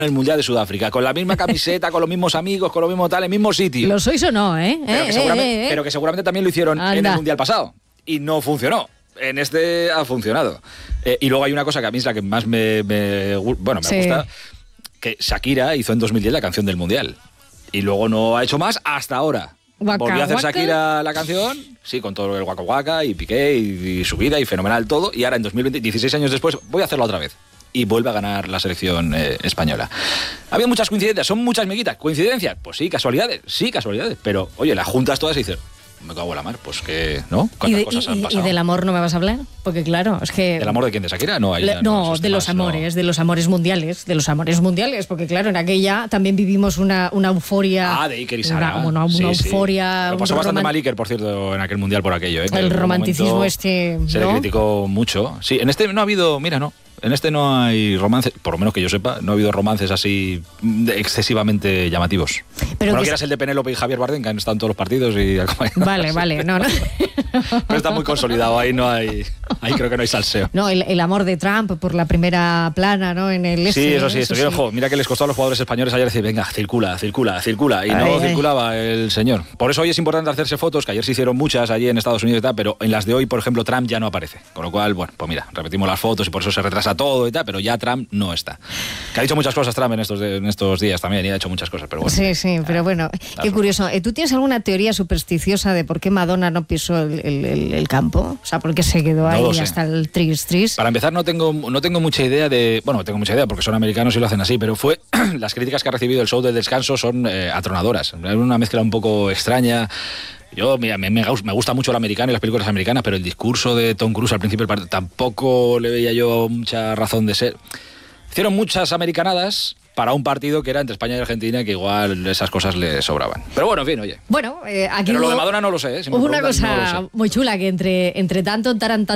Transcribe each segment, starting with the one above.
el Mundial de Sudáfrica, con la misma camiseta, con los mismos amigos, con lo mismo tal, en el mismo sitio. ¿Lo sois o no, eh? Pero que seguramente también lo hicieron en el Mundial pasado y no funcionó. En este ha funcionado. Y luego hay una cosa que a mí es la que más me gusta, que Shakira hizo en 2010 la canción del Mundial. Y luego no ha hecho más hasta ahora. Volvió a hacer Shakira la canción, sí, con todo el Waka Waka y Piqué y su vida y fenomenal todo. Y ahora en 2020, 16 años después, voy a hacerla otra vez. Y vuelve a ganar la selección española. Había muchas coincidencias, son muchas miguitas. ¿Coincidencias? Pues sí, casualidades. Pero, oye, las juntas todas y dices, me cago en la mar, pues que, ¿no? ¿Cuántas cosas han pasado? ¿Y del amor no me vas a hablar? Porque claro, es que... ¿Del amor de quién? ¿De Shakira? No, de los amores, de los amores mundiales, porque claro, en aquella también vivimos una euforia... de Iker y Sara. Una euforia... Lo pasó bastante mal Iker, por cierto, en aquel mundial por aquello. El romanticismo se le criticó mucho. Sí, en este no ha habido, en este no hay romances, por lo menos que yo sepa, no ha habido romances así excesivamente llamativos. Pero que eras el de Penélope y Javier Bardem, que han estado en todos los partidos y... Vale, no. Pero está muy consolidado, ahí creo que no hay salseo. No, el amor de Trump por la primera plana, ¿no? En el sí, eso sí. Mira que les costó a los jugadores españoles ayer decir, venga, circula, y no circulaba el señor. Por eso hoy es importante hacerse fotos, que ayer se hicieron muchas allí en Estados Unidos y tal, pero en las de hoy, por ejemplo, Trump ya no aparece. Con lo cual, bueno, pues mira, repetimos las fotos y por eso se retrasa todo y tal, pero ya Trump no está. Que ha dicho muchas cosas Trump en estos días también, y ha hecho muchas cosas, pero bueno. Sí, pero bueno, qué curioso. ¿Tú tienes alguna teoría supersticiosa de por qué Madonna no pisó el campo? O sea, ¿por qué se quedó ahí hasta el tris? Para empezar, no tengo mucha idea de... Bueno, tengo mucha idea porque son americanos y lo hacen así, pero las críticas que ha recibido el show del descanso son atronadoras. Es una mezcla un poco extraña. Yo, mira, me gusta mucho el americano y las películas americanas, pero el discurso de Tom Cruise al principio del partido tampoco le veía yo mucha razón de ser. Hicieron muchas americanadas para un partido que era entre España y Argentina, que igual esas cosas le sobraban. Pero bueno, en fin, oye. Aquí pero lo de Madonna no lo sé. Hubo una cosa muy chula que entre tanto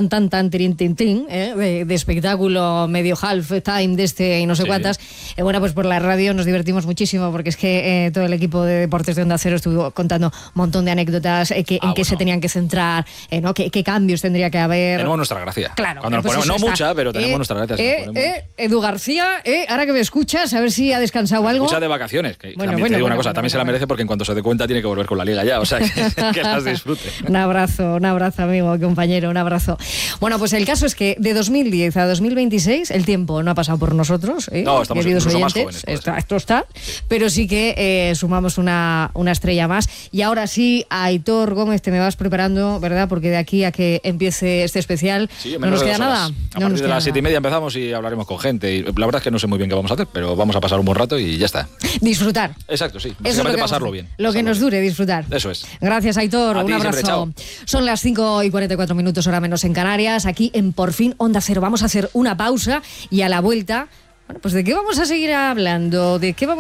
de espectáculo medio half time de este y no sé cuántas, pues por la radio nos divertimos muchísimo porque es que todo el equipo de Deportes de Onda Cero estuvo contando un montón de anécdotas en qué se tenían que centrar, ¿no? qué cambios tendría que haber. Tenemos nuestra gracia. Claro. Cuando nos ponemos, no mucha, pero tenemos nuestra gracia. Edu García, ahora que me escuchas, a ver si ha descansado algo. Mucha de vacaciones. Te digo una cosa, también se la merece porque en cuanto se dé cuenta tiene que volver con la liga ya, o sea que las disfrute. Un abrazo amigo, compañero, un abrazo. Bueno, pues el caso es que de 2010 a 2026 el tiempo no ha pasado por nosotros, no, estamos queridos oyentes, más jóvenes, esto está, pero sí que sumamos una estrella más. Y ahora sí, Aitor Gómez, te me vas preparando, ¿verdad? Porque de aquí a que empiece este especial no nos queda nada. A partir de las 7:30 empezamos y hablaremos con gente. Y la verdad es que no sé muy bien qué vamos a hacer, pero vamos a pasar un buen rato y ya está. Disfrutar. Exacto, sí. Básicamente pasarlo bien. Lo que nos dure, disfrutar. Eso es. Gracias, Aitor. Un abrazo. Siempre, chao. Son las 5:44, hora menos en Canarias. Aquí en Por Fin Onda Cero. Vamos a hacer una pausa y a la vuelta, bueno, pues ¿de qué vamos a seguir hablando?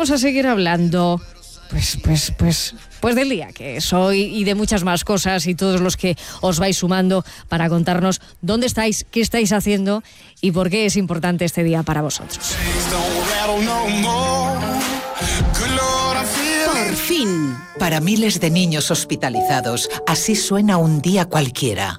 Pues del día que es hoy y de muchas más cosas y todos los que os vais sumando para contarnos dónde estáis, qué estáis haciendo y por qué es importante este día para vosotros. Por fin, para miles de niños hospitalizados, así suena un día cualquiera.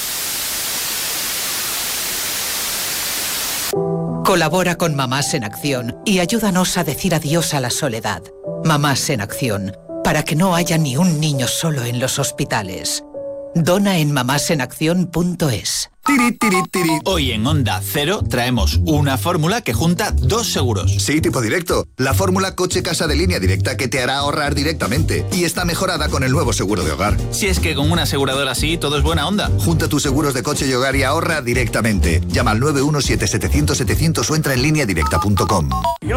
Colabora con Mamás en Acción y ayúdanos a decir adiós a la soledad. Mamás en Acción, para que no haya ni un niño solo en los hospitales. Dona en mamásenacción.es. Hoy en Onda Cero traemos una fórmula que junta dos seguros. Sí, tipo directo. La fórmula coche-casa de Línea Directa que te hará ahorrar directamente. Y está mejorada con el nuevo seguro de hogar. Si es que con una aseguradora así todo es buena onda. Junta tus seguros de coche y hogar y ahorra directamente. Llama al 917-700-700 o entra en lineadirecta.com.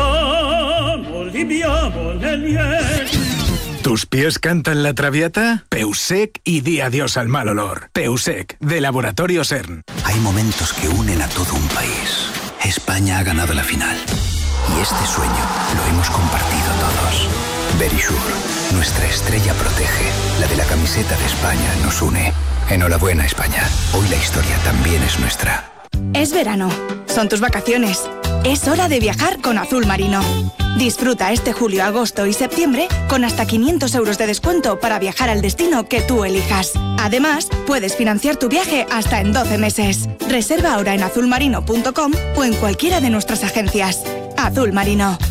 ¿Tus pies cantan la traviata? Peusec y di adiós al mal olor. Peusec, de Laboratorio CERN. Hay momentos que unen a todo un país. España ha ganado la final. Y este sueño lo hemos compartido todos. Verisure, nuestra estrella protege. La de la camiseta de España nos une. Enhorabuena, España. Hoy la historia también es nuestra. Es verano. Son tus vacaciones. Es hora de viajar con Azul Marino. Disfruta este julio, agosto y septiembre con hasta 500 euros de descuento para viajar al destino que tú elijas. Además, puedes financiar tu viaje hasta en 12 meses. Reserva ahora en azulmarino.com o en cualquiera de nuestras agencias. Azul Marino.